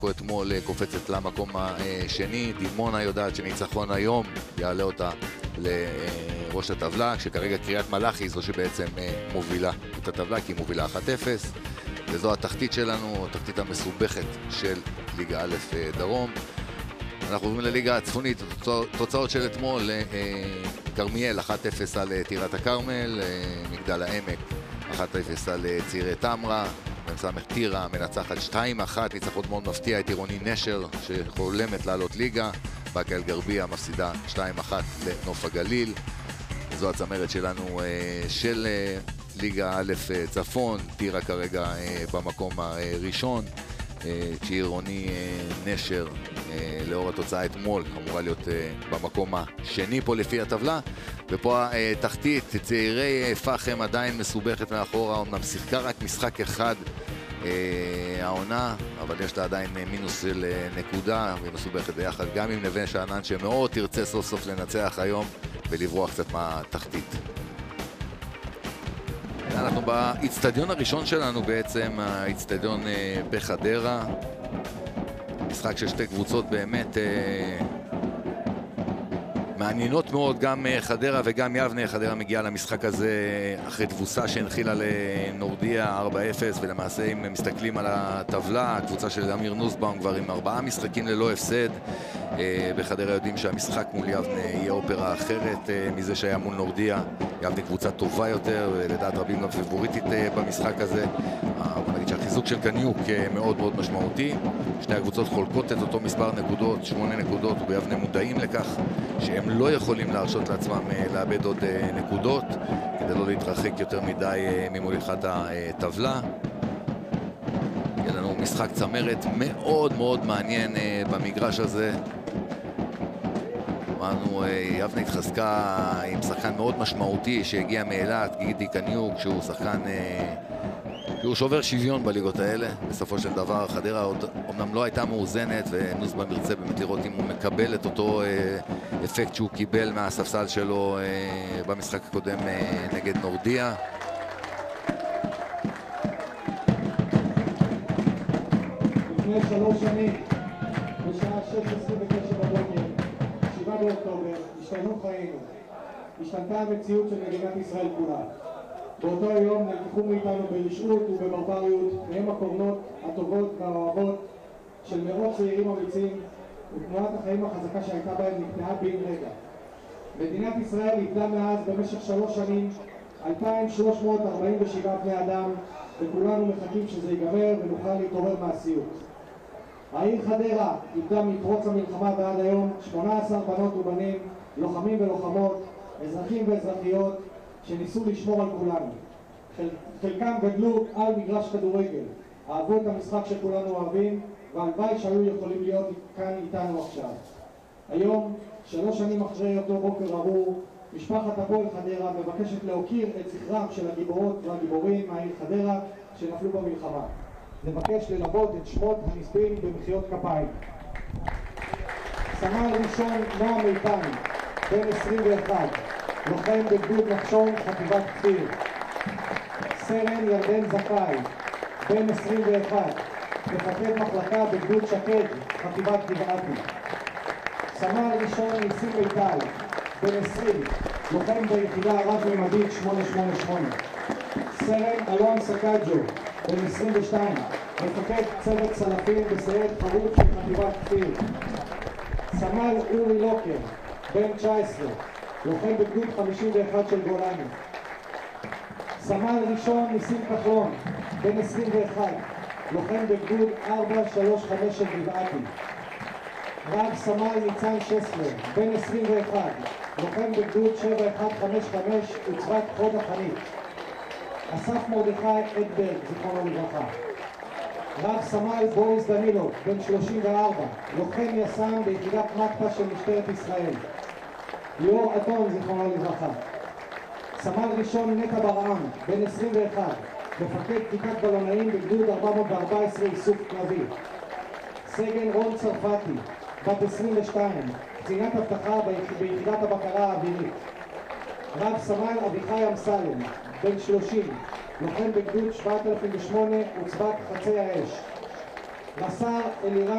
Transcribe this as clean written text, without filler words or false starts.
אתמול קופצת למקום השני. דימונה יודעת שניצחון היום יעלה אותה לראש הטבלה, כשכרגע קריית מלאכי זו שבעצם מובילה את הטבלה, כי היא מובילה 1-0, וזו התחתית שלנו, התחתית המסובכת של ליגה א' דרום. אנחנו עוברים לליגה הצפונית. תוצאות של אתמול: כרמיאל 1-0 על טירת הכרמל, מגדל העמק 1-0 על צעירי תמרה, סמך טירה מנצחת 2-1, ניצחון מאוד מפתיע את עירוני נשר שחולמת לעלות ליגה. באקה אל גרבייה מפסידה 2-1 לנוף הגליל. זו הצמרת שלנו של ליגה א' צפון. טירה כרגע במקום הראשון, כשעירוני נשר לאור התוצאה אתמול אמורה להיות במקום השני פה לפי הטבלה. ופה התחתית, צעירי פחם עדיין מסובכת מאחורה, אומנם שיחקה רק משחק אחד העונה, אבל יש לה עדיין מינוס של נקודה, והיא מסובכת ביחד גם עם נווה שאנן, שמאוד תרצה סוף סוף לנצח היום ולברוח קצת מהתחתית. אנחנו באצטדיון הראשון שלנו בעצם, האצטדיון בחדרה. משחק של שתי קבוצות באמת מעניינות מאוד, גם חדרה וגם יבנה. חדרה מגיעה למשחק הזה אחרי תבוסה שהנחילה לנורדיה 4-0, ולמעשה אם מסתכלים על הטבלה, הקבוצה של אמיר נוסבאום כבר עם 4 משחקים ללא הפסד. בחדרה יודעים שהמשחק מול יבנה יהיה אופרה אחרת מזה שהיה מול נורדיה. יבנה קבוצה טובה יותר, לדעת רבים גם פיבוריטית במשחק הזה. בוא נגיד שהחיזוק של קניוק מאוד מאוד משמעותי. שתי הקבוצות חולקות את אותו מספר נקודות, 8 נקודות, וביבנה מודעים לכך שהם לא יכולים להרשות לעצמם לאבד עוד נקודות כדי לא להתרחק יותר מדי ממוליכת הטבלה. יהיה לנו משחק צמרת מאוד מאוד מעניין במגרש הזה. אמרנו, יבנה התחזקה עם שחקן מאוד משמעותי שהגיע מאילת, גידי קניוק, שהוא שחקן שהוא שובר שוויון בליגות האלה. בסופו של דבר חדרה אומנם לא הייתה מאוזנת, ונוסבאום ירצה באמת לראות אם הוא מקבל את אותו אפקט שהוא קיבל מהספסל שלו במשחק הקודם נגד נורדיה. לפני 3 שנים, בשעה 6:29 בבוקר, 7 באוקטובר, השתנו חיינו. השתנתה המציאות של מדינת ישראל כולה. באותו היום נלקחו מאיתנו ברשעות ובברבריות מהם הקורנות הטובות והאוהבות של מאות צעירים אמיצים, ותנועת החיים החזקה שהייתה בהם נקטעה בן רגע. מדינת ישראל איבדה מאז במשך 3 שנים 2,347 בני אדם, וכולנו מחכים שזה ייגמר ונוכל להתעורר מהסיוט. העיר חדרה איבדה מפרוץ המלחמה ועד היום 18 בנות ובנים, לוחמים ולוחמות, אזרחים ואזרחיות, שניסו לשמור על כולנו. חלקם גדלו על מגרש כדורגל, אהבו את המשחק שכולנו אוהבים, והלוואי שהיו יכולים להיות כאן איתנו עכשיו. היום, 3 שנים אחרי אותו בוקר ארור, משפחת הפועל חדרה מבקשת להוקיר את זכרם של הגיבורות והגיבורים מהעיר חדרה שנפלו במלחמה. נבקש ללוות את שמות הנספים במחיאות כפיים. סמל ראשון נועם איתן, בן 21, לוחם בגדוד נחשון, חטיבת כפיר. סרן ירדן זכאי, בן 21, מפקד מחלקה בגדוד שקד, חטיבת גבעתי. סמל ראשון ניסים ביטל, בן 20, לוחם ביחידה הרב-ממדית 888. סרן אלון סקאג'ו, בן 22, מפקד צוות צלפים בסיירת חרות של חטיבת כפיר. סמל אורי לוקר, בן 19, לוחם בגדוד 51 של גולני. סמל ראשון ניסים כחלון, בן 21, לוחם בגדוד 435 של גבעתי. רב סמל ניצן שסלר, בן 21, לוחם בגדוד 7155 וצבת חוד החנית. אסף מרדכי אדברג, זיכרונו לברכה. רב סמל בוריס דנילו, בן 34, לוחם יס"מ ביחידת מקפ"א של משטרת ישראל. ליאור אדון, זיכרונו לברכה. סמל ראשון נטע ברעם, בן 21, מפקד כיתת בלונאים בגדוד 414 איסוף קרבי. סגן רון צרפתי, בת 22, קצינת אבטחה ביחידת הבקרה האווירית. רב סמל אביחי אמסלם, בן 30, לוחם בגדוד 7008 וצבת חצי האש. רס"ר אלירן